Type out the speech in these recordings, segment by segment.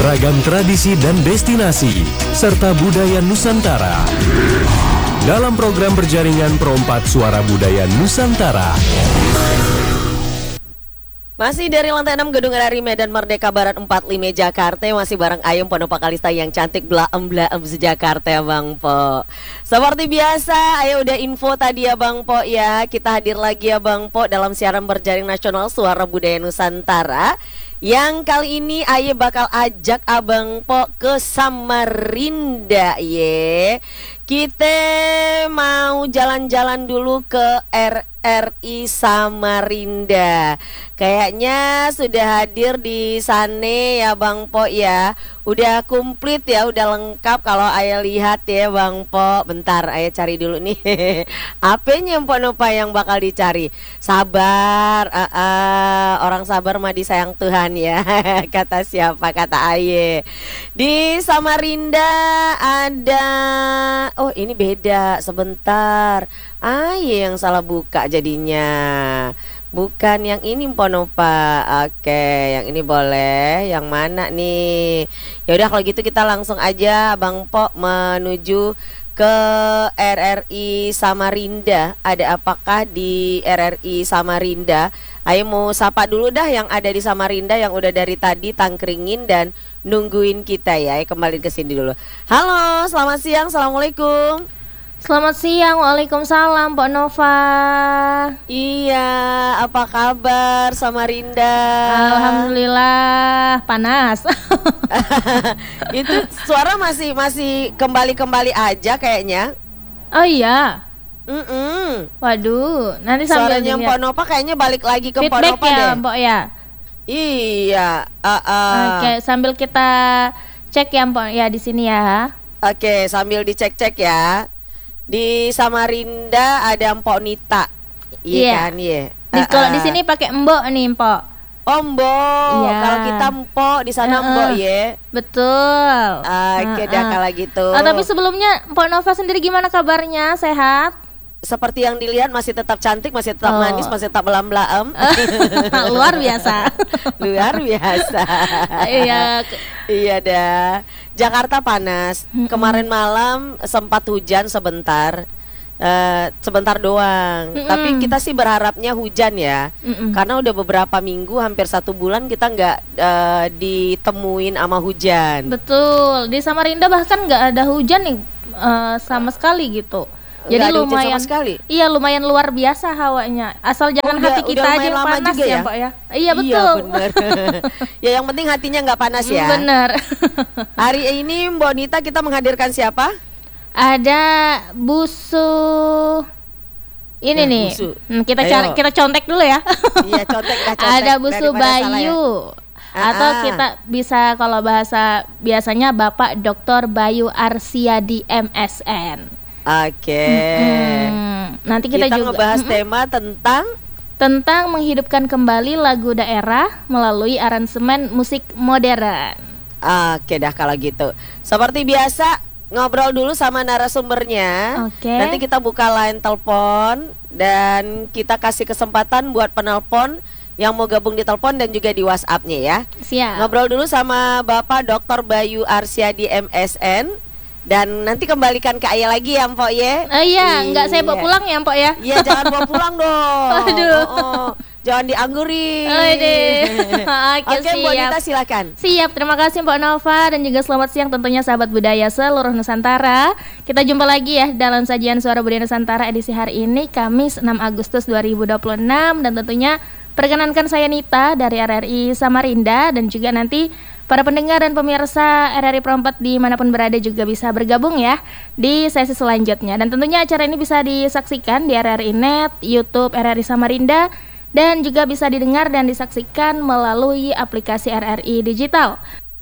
Ragam tradisi dan destinasi, serta budaya Nusantara. Dalam program berjaringan Perompat Suara Budaya Nusantara. Masih dari lantai 6 Gedung RRI Medan Merdeka Barat 45 Jakarta, masih bareng Ayem Ponopa Kalista yang cantik blaem-blaem se-Jakarta ya Bang Po. Seperti biasa, ayo udah info tadi ya Bang Po ya. Kita hadir lagi ya Bang Po dalam siaran berjaring nasional Suara Budaya Nusantara. Yang kali ini Aye bakal ajak Abang Po ke Samarinda ye. Kita mau jalan-jalan dulu ke RRI Samarinda. Kayaknya sudah hadir di sana ya Bang Po ya. Udah komplit ya, udah lengkap kalau Ayah lihat ya Bang Po. Bentar, Ayah cari dulu nih. Apanya Mpok Nopa yang bakal dicari? Sabar, orang sabar mah disayang Tuhan ya. Kata siapa? Kata Ayah. Di Samarinda ada, oh ini beda, sebentar. Ayah yang salah buka jadinya. Bukan yang ini Ponopa. Oke, yang ini boleh. Yang mana nih? Ya udah kalau gitu kita langsung aja Bang Po menuju ke RRI Samarinda. Ada apakah di RRI Samarinda? Ayo mau sapa dulu dah yang ada di Samarinda yang udah dari tadi tangkringin dan nungguin kita ya. Ayo kembali ke sini dulu. Halo, selamat siang. Assalamualaikum. Selamat siang, waalaikumsalam Mbak Nova. Iya, apa kabar Samarinda? Alhamdulillah panas. Itu suara masih kembali aja kayaknya. Oh iya. Waduh, nanti sambil suaranya Mbak Nova kayaknya balik lagi ke Mbak Nova ya, deh. Mbak ya. Iya. Oke, sambil kita cek ya Mbak ya di sini ya. Oke, sambil dicek-cek ya. Di Samarinda ada Mpok Nita. Iya kan, iya. Kalau di sini pakai Mbok nih, Mpok. Oh, Mbok. Iya. Kalau kita Mpok, di sana Mbok ya. Betul. Oke, dah kalau gitu. Tapi sebelumnya Mpok Nova sendiri gimana kabarnya? Sehat? Seperti yang dilihat masih tetap cantik, masih tetap manis, masih tetap belam-belam. Luar biasa. Luar biasa. Iya. Iya dah. Jakarta panas. Kemarin malam sempat hujan sebentar. Sebentar doang. Tapi kita sih berharapnya hujan ya. Karena udah beberapa minggu, hampir 1 bulan kita nggak ditemuin sama hujan. Betul. Di Samarinda bahkan nggak ada hujan nih sama sekali gitu. Jadi lumayan, iya lumayan luar biasa hawanya. Asal jangan hati kita aja yang panas ya, Pak ya. Iya betul. Iya benar. Ya yang penting hatinya nggak panas ya. Benar. Hari ini Mbak Nita kita menghadirkan siapa? Ada Busu. Ini nih. Busu. Kita contek dulu ya. Iya contek. Ada Busu Bayu. Atau kita bisa kalau bahasa biasanya Bapak Dr. Bayu Arsiadi MSN. Oke. Nanti kita juga ngebahas tema tentang menghidupkan kembali lagu daerah melalui aransemen musik modern. Oke dah kalau gitu. Seperti biasa ngobrol dulu sama narasumbernya. Nanti kita buka line telepon dan kita kasih kesempatan buat penelpon yang mau gabung di telepon dan juga di WhatsApp-nya ya. Siap. Ngobrol dulu sama Bapak Dr. Bayu Arsiadi MSN. Dan nanti kembalikan ke Ayah lagi ya Mpok ya. Iya, enggak saya bawa pulang ya Mpok ya. Iya, jangan bawa pulang dong. Aduh. Jangan dianggurin. Oke, Mbak Nita silakan. Siap, terima kasih Mbak Nova dan juga selamat siang tentunya sahabat budaya seluruh Nusantara. Kita jumpa lagi ya dalam sajian Suara Budaya Nusantara edisi hari ini Kamis 6 Agustus 2026 dan tentunya perkenankan saya Nita dari RRI Samarinda dan juga nanti para pendengar dan pemirsa RRI Perompat dimanapun berada juga bisa bergabung ya di sesi selanjutnya. Dan tentunya acara ini bisa disaksikan di RRI Net, YouTube RRI Samarinda, dan juga bisa didengar dan disaksikan melalui aplikasi RRI Digital.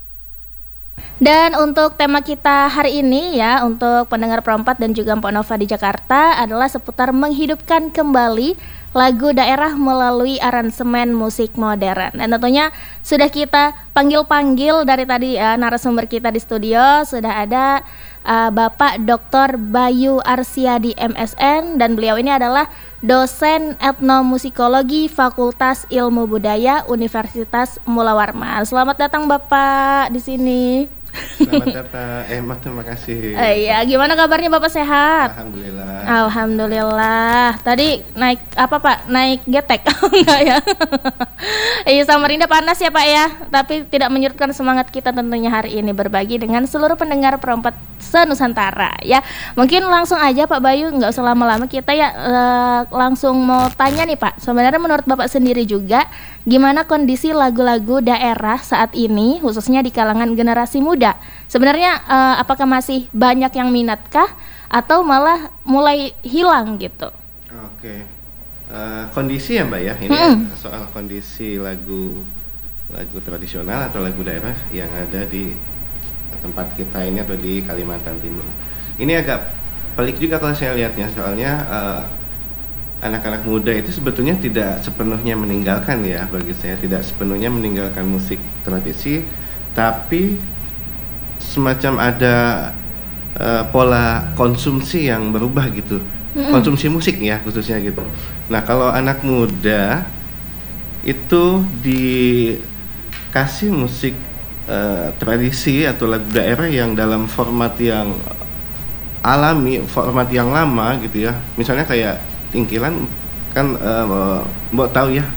Dan untuk tema kita hari ini ya, untuk pendengar Perompat dan juga Mpok Nova di Jakarta adalah seputar menghidupkan kembali lagu daerah melalui aransemen musik modern. Dan tentunya sudah kita panggil-panggil dari tadi narasumber kita di studio. Sudah ada Bapak Dr. Bayu Arsyadi MSN, dan beliau ini adalah dosen etnomusikologi Fakultas Ilmu Budaya Universitas Mula Warman. Selamat datang Bapak di sini. Selamat datang, terima kasih. Iya, gimana kabarnya Bapak, sehat? Alhamdulillah. Alhamdulillah. Tadi naik apa Pak? Naik getek? Enggak ya? Iya, Samarinda panas ya Pak ya. Tapi tidak menyurutkan semangat kita tentunya hari ini berbagi dengan seluruh pendengar Perempat se-Nusantara ya. Mungkin langsung aja Pak Bayu, nggak usah lama-lama, kita ya langsung mau tanya nih Pak. Sebenarnya menurut Bapak sendiri juga, gimana kondisi lagu-lagu daerah saat ini, khususnya di kalangan generasi muda? Sebenarnya apakah masih banyak yang minatkah atau malah mulai hilang gitu? Oke. Kondisi ya Mbak ya, ini soal kondisi lagu tradisional atau lagu daerah yang ada di tempat kita ini atau di Kalimantan Timur. Ini agak pelik juga kalau saya lihatnya, soalnya anak-anak muda itu sebetulnya tidak sepenuhnya meninggalkan ya, bagi saya tidak sepenuhnya meninggalkan musik tradisi, tapi semacam ada pola konsumsi yang berubah gitu, konsumsi musik ya khususnya gitu. Nah kalau anak muda itu dikasih musik tradisi atau lagu daerah yang dalam format yang alami, format yang lama gitu ya, misalnya kayak Tingkilan kan Mbok tahu ya,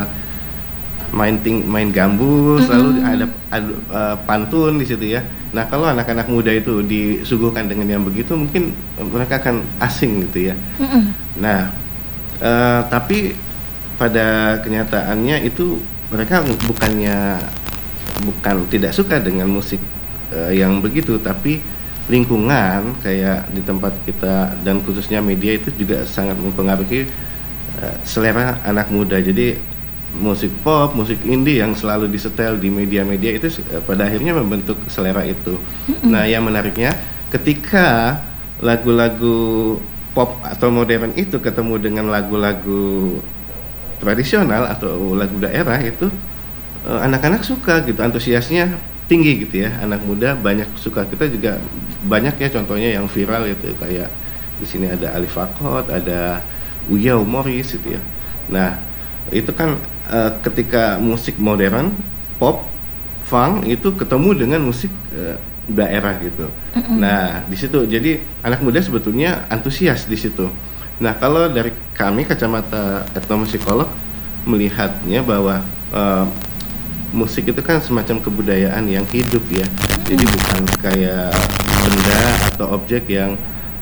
main gambus, lalu ada pantun di situ ya. Nah kalau anak-anak muda itu disuguhkan dengan yang begitu, mungkin mereka akan asing gitu ya. Nah tapi pada kenyataannya itu mereka bukan tidak suka dengan musik yang begitu, tapi lingkungan kayak di tempat kita dan khususnya media itu juga sangat mempengaruhi selera anak muda. Jadi musik pop, musik indie yang selalu disetel di media-media itu pada akhirnya membentuk selera itu. Nah yang menariknya ketika lagu-lagu pop atau modern itu ketemu dengan lagu-lagu tradisional atau lagu daerah, itu anak-anak suka gitu, antusiasnya tinggi gitu ya. Anak muda banyak suka. Kita juga banyak ya contohnya yang viral itu, kayak di sini ada Ali Fakot, ada Uya Umoris gitu ya. Nah itu kan ketika musik modern, pop, funk itu ketemu dengan musik daerah gitu. Nah di situ jadi anak muda sebetulnya antusias di situ. Nah kalau dari kami kacamata etnomusikolog melihatnya bahwa musik itu kan semacam kebudayaan yang hidup ya. Jadi bukan kayak benda atau objek yang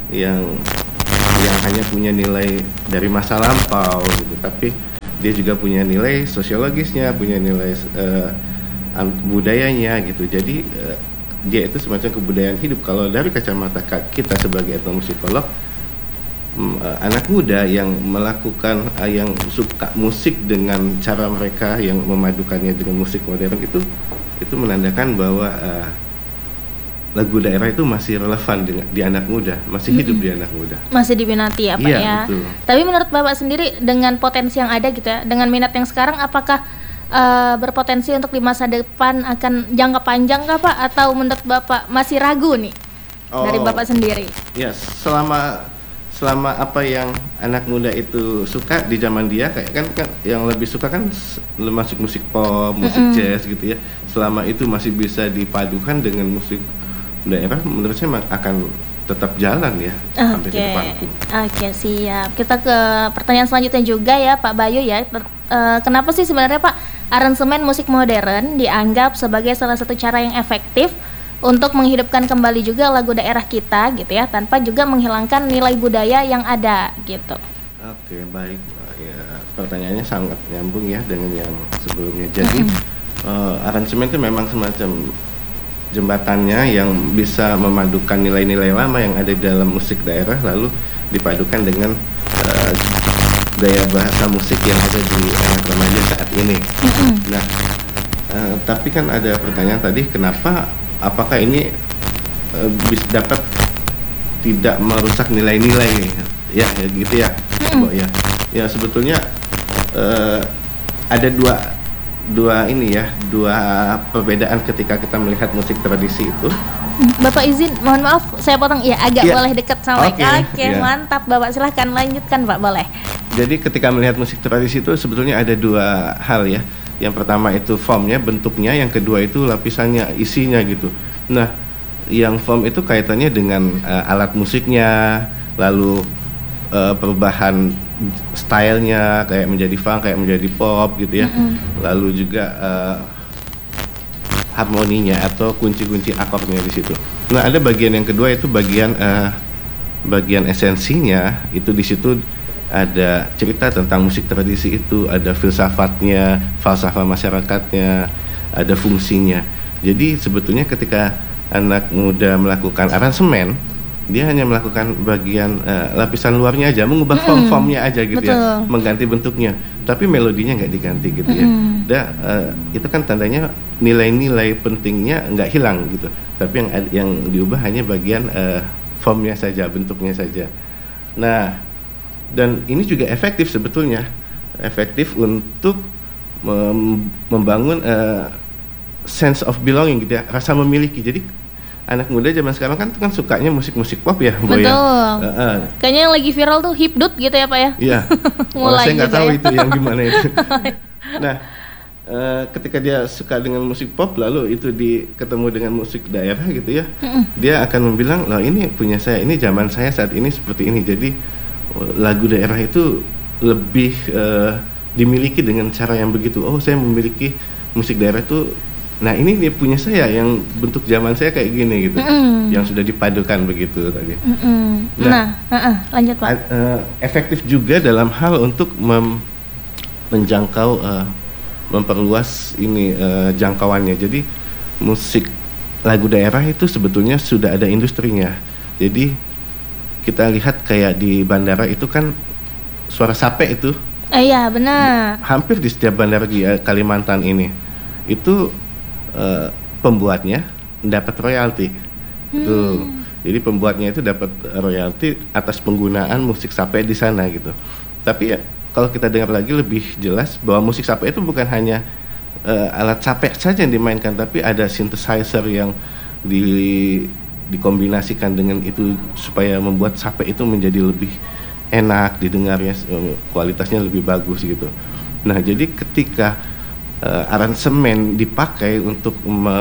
hanya punya nilai dari masa lampau gitu, tapi dia juga punya nilai sosiologisnya, punya nilai budayanya gitu. Jadi dia itu semacam kebudayaan hidup. Kalau dari kacamata kita sebagai etnomusikolog, anak muda yang melakukan yang suka musik dengan cara mereka yang memadukannya dengan musik modern itu menandakan bahwa lagu daerah itu masih relevan di anak muda, masih hidup di anak muda, masih diminati ya Pak ya. Betul. Tapi menurut Bapak sendiri dengan potensi yang ada gitu ya, dengan minat yang sekarang, apakah berpotensi untuk di masa depan akan jangka panjang kah Pak, atau menurut Bapak masih ragu nih dari Bapak sendiri? Ya, selama apa yang anak muda itu suka di zaman dia, kayak kan yang lebih suka kan musik pop, musik jazz gitu ya. Selama itu masih bisa dipadukan dengan musik daerah, menurut saya akan tetap jalan ya sampai ke depan. Oke, siap. Kita ke pertanyaan selanjutnya juga ya Pak Bayu ya. Kenapa sih sebenarnya Pak aransemen musik modern dianggap sebagai salah satu cara yang efektif untuk menghidupkan kembali juga lagu daerah kita gitu ya, tanpa juga menghilangkan nilai budaya yang ada gitu? Oke, baik ya, pertanyaannya sangat nyambung ya dengan yang sebelumnya. Jadi aransemen itu memang semacam jembatannya yang bisa memadukan nilai-nilai lama yang ada di dalam musik daerah, lalu dipadukan dengan gaya bahasa musik yang ada di anak remaja saat ini. Nah, tapi kan ada pertanyaan tadi, apakah ini bisa dapat tidak merusak nilai-nilai ya gitu ya, Mbak ya. Ya sebetulnya ada dua perbedaan ketika kita melihat musik tradisi itu. Bapak izin, mohon maaf saya potong ya, agak Iya. boleh dekat sama Oke, Oke, iya. mantap Bapak, silahkan lanjutkan Pak, boleh. Jadi ketika melihat musik tradisi itu sebetulnya ada dua hal ya. Yang pertama itu formnya, bentuknya, yang kedua itu lapisannya, isinya gitu. Nah, yang form itu kaitannya dengan alat musiknya, lalu perubahan stylenya kayak menjadi funk, kayak menjadi pop gitu ya. Lalu juga harmoninya atau kunci-kunci akornya di situ. Nah, ada bagian yang kedua itu bagian esensinya, itu di situ ada cerita tentang musik tradisi itu, ada filsafatnya, falsafah masyarakatnya, ada fungsinya. Jadi sebetulnya ketika anak muda melakukan aransemen, dia hanya melakukan bagian lapisan luarnya aja, mengubah form-formnya aja gitu ya, Betul. mengganti bentuknya, tapi melodinya nggak diganti gitu ya. Itu kan tandanya nilai-nilai pentingnya nggak hilang gitu, tapi yang diubah hanya bagian formnya saja, bentuknya saja. Nah, dan ini juga efektif sebetulnya, efektif untuk membangun sense of belonging gitu ya, rasa memiliki. Jadi anak muda zaman sekarang kan sukanya musik-musik pop ya, Bo, ya. Betul. Kayaknya yang lagi viral tuh hipdut gitu ya Pak ya. Iya. Mulai Saya nggak juga tahu ya. itu yang gimana itu. Nah, ketika dia suka dengan musik pop, lalu itu ketemu dengan musik daerah gitu ya, dia akan bilang, lah ini punya saya, ini zaman saya saat ini seperti ini. Jadi lagu daerah itu lebih dimiliki dengan cara yang begitu. Oh, saya memiliki musik daerah itu. Nah, ini dia punya saya yang bentuk zaman saya kayak gini gitu, yang sudah dipadukan begitu tadi. Lanjut Pak. Efektif juga dalam hal untuk menjangkau, memperluas ini jangkauannya. Jadi musik lagu daerah itu sebetulnya sudah ada industrinya. Jadi kita lihat kayak di bandara itu kan suara sape itu. Iya benar. Hampir di setiap bandara di Kalimantan ini itu pembuatnya dapat royalti. Tuh. Jadi pembuatnya itu dapat royalti atas penggunaan musik sape di sana gitu. Tapi ya, kalau kita dengar lagi lebih jelas bahwa musik sape itu bukan hanya alat sape saja yang dimainkan, tapi ada synthesizer yang dikombinasikan dengan itu supaya membuat sape itu menjadi lebih enak didengarnya, kualitasnya lebih bagus gitu. Nah, jadi ketika aransemen dipakai untuk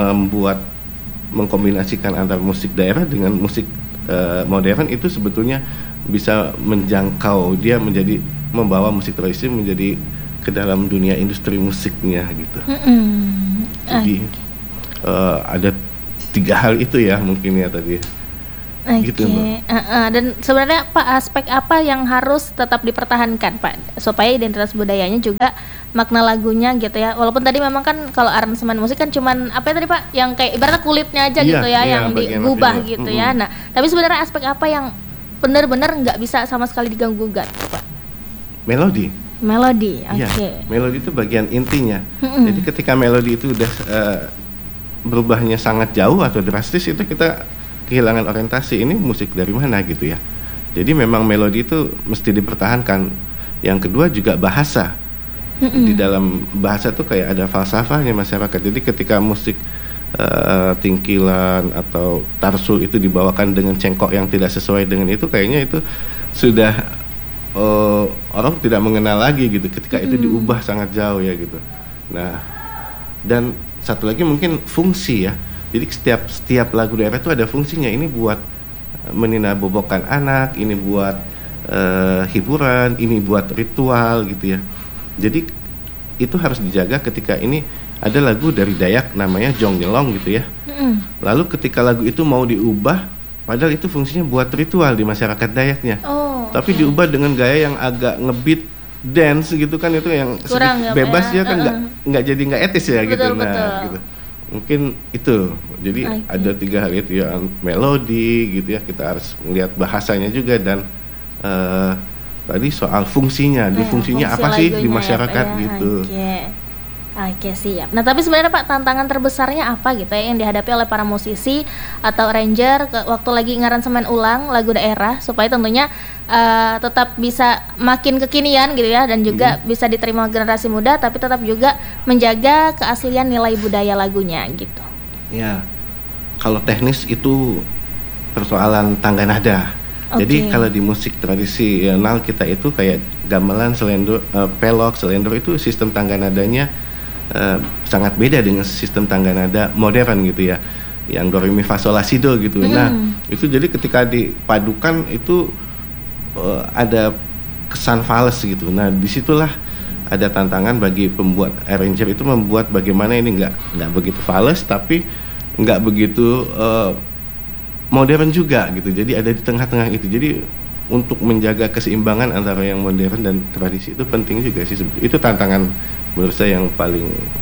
mengkombinasikan antara musik daerah dengan musik modern, itu sebetulnya bisa menjangkau, dia membawa musik tradisi menjadi ke dalam dunia industri musiknya gitu. Jadi ada 3 hal itu ya mungkin ya tadi. Gitu, Mbak. Dan sebenarnya Pak, aspek apa yang harus tetap dipertahankan Pak supaya identitas budayanya juga makna lagunya gitu ya, walaupun tadi memang kan kalau aransemen musik kan cuman apa ya tadi Pak, yang kayak ibaratnya kulitnya aja gitu ya, yang digubah gitu ya. Nah, tapi sebenarnya aspek apa yang benar-benar nggak bisa sama sekali diganggu gugat Pak? Melodi, oke. Ya, melodi itu bagian intinya. Jadi ketika melodi itu udah berubahnya sangat jauh atau drastis, itu kita kehilangan orientasi, ini musik dari mana gitu ya. Jadi memang melodi itu mesti dipertahankan. Yang kedua juga bahasa. Di dalam bahasa tuh kayak ada falsafahnya masyarakat. Jadi ketika musik tingkilan atau tarsul itu dibawakan dengan cengkok yang tidak sesuai dengan itu, kayaknya itu sudah orang tidak mengenal lagi gitu ketika itu diubah sangat jauh ya gitu. Nah, dan satu lagi mungkin fungsi ya. Jadi setiap lagu daerah itu ada fungsinya. Ini buat meninabobokan anak, ini buat hiburan, ini buat ritual gitu ya. Jadi itu harus dijaga. Ketika ini ada lagu dari Dayak namanya Jong Nyelong gitu ya. Lalu ketika lagu itu mau diubah, padahal itu fungsinya buat ritual di masyarakat Dayaknya. Tapi diubah dengan gaya yang agak ngebeat dance gitu kan, itu yang kurang bebas ya kan, nggak jadi nggak etis ya gitu. Betul. Gitu. Mungkin itu. Jadi ada 3 hal itu ya, melodi gitu ya, kita harus melihat bahasanya juga, dan tadi soal fungsinya, fungsinya apa sih di masyarakat gitu. Oke, siap. Nah, tapi sebenarnya Pak, tantangan terbesarnya apa gitu ya yang dihadapi oleh para musisi atau arranger waktu lagi ngaransemen ulang lagu daerah supaya tentunya tetap bisa makin kekinian gitu ya, dan juga bisa diterima generasi muda tapi tetap juga menjaga keaslian nilai budaya lagunya gitu. Ya, kalau teknis itu persoalan tangga nada. Jadi kalau di musik tradisional kita itu kayak gamelan, selendor, pelok, selendor itu sistem tangga nadanya sangat beda dengan sistem tangga nada modern gitu ya, yang do re mi fa sol la si do gitu. Nah itu jadi ketika dipadukan itu ada kesan fals gitu. Nah disitulah ada tantangan bagi pembuat arranger itu membuat bagaimana ini nggak begitu fals tapi nggak begitu modern juga gitu. Jadi ada di tengah-tengah itu. Jadi untuk menjaga keseimbangan antara yang modern dan tradisi itu penting juga sih. Itu tantangan menurut saya yang paling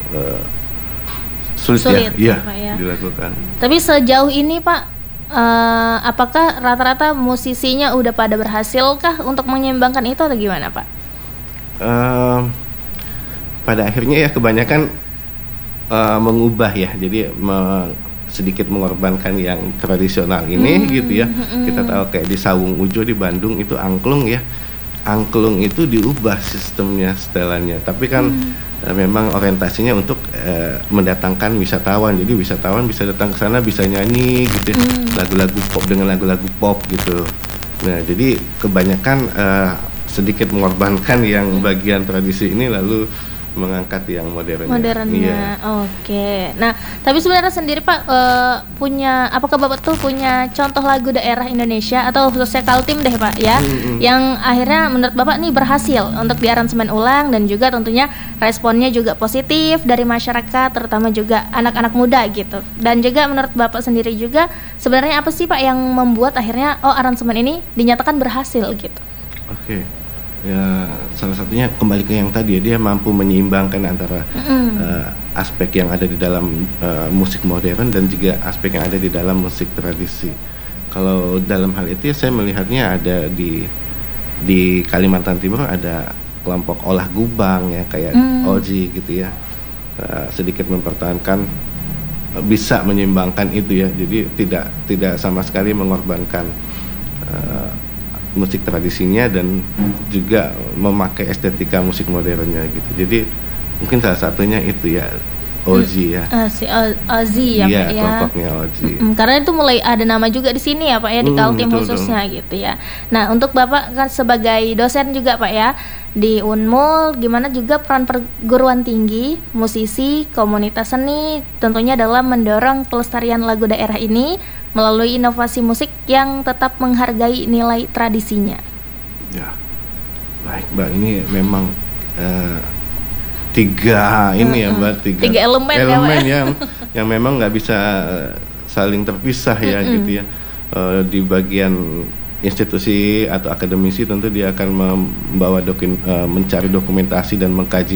sulit ya, dilakukan. Tapi sejauh ini Pak, apakah rata-rata musisinya udah pada berhasilkah untuk menyeimbangkan itu atau gimana Pak? Pada akhirnya ya kebanyakan mengubah ya, jadi sedikit mengorbankan yang tradisional ini gitu ya. Kita tahu kayak di Sawung Ujo di Bandung itu angklung ya. Angklung itu diubah sistemnya, setelannya. Tapi kan memang orientasinya untuk mendatangkan wisatawan. Jadi wisatawan bisa datang ke sana, bisa nyanyi gitu ya. Lagu-lagu pop dengan lagu-lagu pop gitu. Nah, jadi kebanyakan sedikit mengorbankan yang bagian tradisi ini lalu mengangkat yang modernnya. Iya. Oke. Nah, tapi sebenarnya sendiri Pak apakah Bapak tuh punya contoh lagu daerah Indonesia atau khususnya Kaltim deh Pak ya, yang akhirnya menurut Bapak nih berhasil untuk diaransemen ulang dan juga tentunya responnya juga positif dari masyarakat, terutama juga anak-anak muda gitu. Dan juga menurut Bapak sendiri juga sebenarnya apa sih Pak yang membuat akhirnya aransemen ini dinyatakan berhasil gitu? Oke. Ya, salah satunya kembali ke yang tadi ya, dia mampu menyeimbangkan antara aspek yang ada di dalam musik modern dan juga aspek yang ada di dalam musik tradisi. Kalau dalam hal itu ya saya melihatnya ada di Kalimantan Timur ada kelompok olah gubang ya kayak Oji gitu ya, sedikit mempertahankan, bisa menyeimbangkan itu ya, jadi tidak sama sekali mengorbankan musik tradisinya dan juga memakai estetika musik modernnya gitu. Jadi mungkin salah satunya itu ya Oji ya. Si Oji ya Pak ya. Kelompoknya Oji. Karena itu mulai ada nama juga di sini ya Pak ya, di Kaltim khususnya gitu ya. Nah, untuk Bapak kan sebagai dosen juga Pak ya di Unmul, gimana juga peran perguruan tinggi, musisi, komunitas seni tentunya dalam mendorong pelestarian lagu daerah ini melalui inovasi musik yang tetap menghargai nilai tradisinya. Ya, baik Mbak, ini memang tiga elemen yang memang nggak bisa saling terpisah ya gitu ya. Di bagian institusi atau akademisi tentu dia akan mencari dokumentasi dan mengkaji